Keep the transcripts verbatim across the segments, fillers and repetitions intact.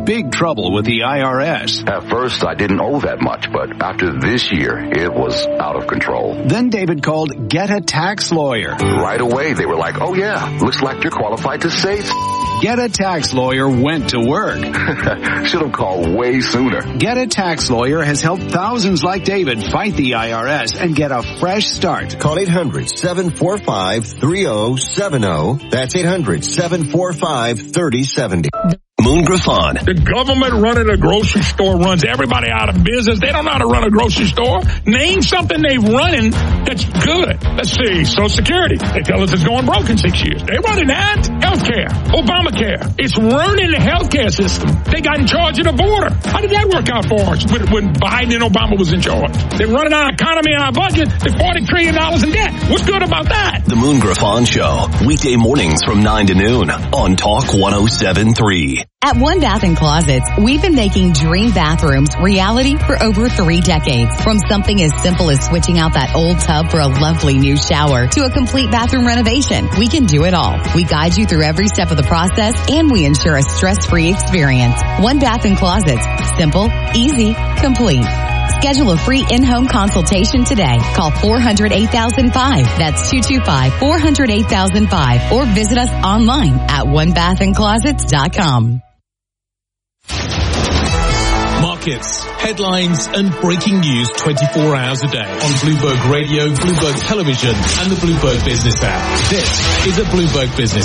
in big trouble with the I R S. At first, I didn't owe that much, but after this year, it was out of control. Then David called Get a Tax Lawyer. Right away, they were like, oh yeah, looks like you're qualified to save. Get a Tax Lawyer went to work. Should have called way sooner. Get a Tax Lawyer has helped thousands like David fight the I R S and get a fresh start. Call eight hundred, seven four five, three oh seven oh. That's eight hundred, seven four five, three oh seven oh. Moon Griffon. The government running a grocery store runs everybody out of business. They don't know how to run a grocery store. Name something they've running that's good. Let's see, Social Security. They tell us it's going broke in six years. They running that. Healthcare. Obamacare. It's ruining the healthcare system. They got in charge of the border. How did that work out for us when, when Biden and Obama was in charge? They're running our economy and our budget. They're forty trillion dollars in debt. What's good about that? The Moon Griffon Show. Weekday mornings from nine to noon on Talk one oh seven point three. At One Bath and Closets, we've been making dream bathrooms reality for over three decades. From something as simple as switching out that old tub for a lovely new shower to a complete bathroom renovation, we can do it all. We guide you through every step of the process, and we ensure a stress-free experience. One Bath and Closets. Simple, easy, complete. Schedule a free in-home consultation today. Call four hundred, eight thousand five. That's two two five, four hundred, eight thousand five. Or visit us online at one bath and closets dot com. Markets, headlines and breaking news twenty-four hours a day on Bloomberg Radio, Bloomberg Television and the Bloomberg Business app. This is a Bloomberg Business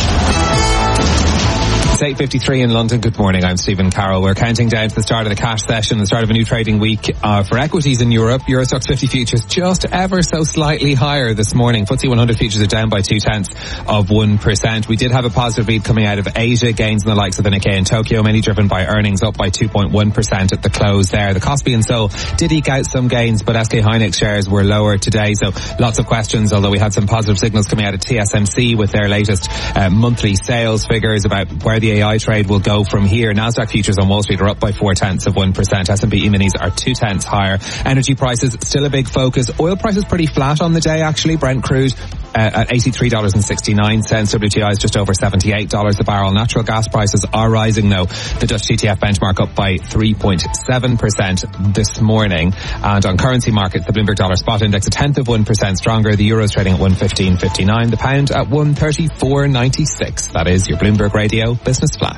Flash. It's eight fifty-three in London. Good morning. I'm Stephen Carroll. We're counting down to the start of the cash session, the start of a new trading week uh, for equities in Europe. Euro Stoxx fifty futures just ever so slightly higher this morning. F T S E one hundred futures are down by two tenths of one percent. We did have a positive read coming out of Asia. Gains in the likes of the Nikkei in Tokyo, mainly driven by earnings, up by two point one percent at the close there. The Kospi and Seoul did eke out some gains, but S K Hynix shares were lower today. So lots of questions, although we had some positive signals coming out of T S M C with their latest uh, monthly sales figures about where the A I trade will go from here. Nasdaq futures on Wall Street are up by four tenths of one percent. S and P E-minis are two tenths higher. Energy prices still a big focus. Oil prices pretty flat on the day actually. Brent crude uh, at eighty-three dollars and sixty-nine cents. W T I is just over seventy-eight dollars a barrel. Natural gas prices are rising though. The Dutch T T F benchmark up by three point seven percent this morning. And on currency markets, the Bloomberg dollar spot index a tenth of one percent stronger. The euro is trading at one fifteen fifty-nine. The pound at one thirty-four ninety-six. That is your Bloomberg Radio Business Flash.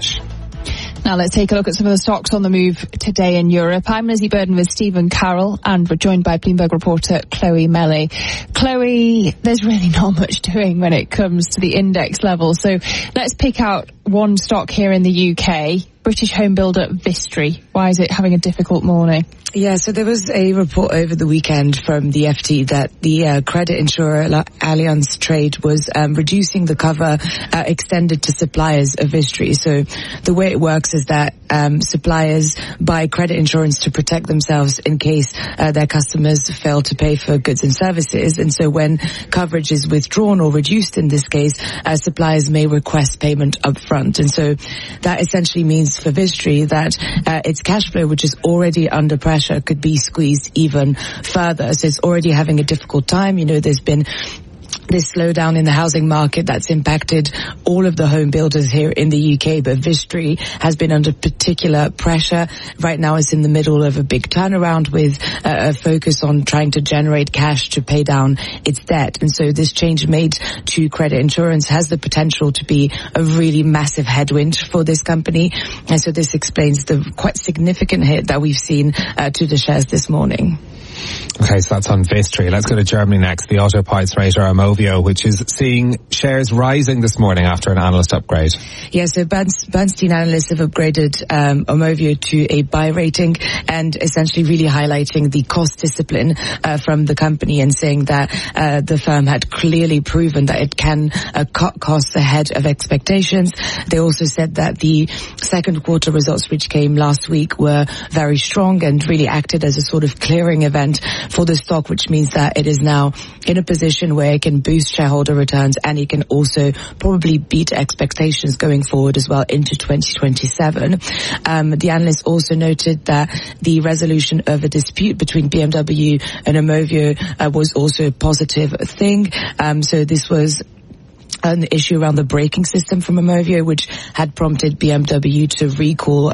Now let's take a look at some of the stocks on the move today in Europe. I'm Lizzie Burden with Stephen Carroll and we're joined by Bloomberg reporter Chloe Melly. Chloe, there's really not much doing when it comes to the index level. So let's pick out one stock here in the U K. British home builder Vistry. Why is it having a difficult morning? Yeah, so there was a report over the weekend from the F T that the uh, credit insurer Allianz Trade was um, reducing the cover uh, extended to suppliers of Vistry. So the way it works is that um, suppliers buy credit insurance to protect themselves in case uh, their customers fail to pay for goods and services. And so when coverage is withdrawn or reduced in this case, uh, suppliers may request payment up front. And so that essentially means for Vistry that uh, its cash flow, which is already under pressure, could be squeezed even further. So it's already having a difficult time. You know, there's been this slowdown in the housing market that's impacted all of the home builders here in the U K, but Vistry has been under particular pressure. Right now it's in the middle of a big turnaround with uh, a focus on trying to generate cash to pay down its debt. And so this change made to credit insurance has the potential to be a really massive headwind for this company. And so this explains the quite significant hit that we've seen uh, to the shares this morning. Okay, so that's on Vistry. Let's go to Germany next. The auto parts rater Aumovio, which is seeing shares rising this morning after an analyst upgrade. Yeah, so Bernstein analysts have upgraded um, Aumovio to a buy rating and essentially really highlighting the cost discipline uh, from the company and saying that uh, the firm had clearly proven that it can uh, cut costs ahead of expectations. They also said that the second quarter results, which came last week, were very strong and really acted as a sort of clearing event for the stock, which means that it is now in a position where it can boost shareholder returns and it can also probably beat expectations going forward as well into twenty twenty-seven. Um, the analyst also noted that the resolution of a dispute between B M W and Aumovio uh, was also a positive thing. Um, so this was an issue around the braking system from Aumovio, which had prompted B M W to recall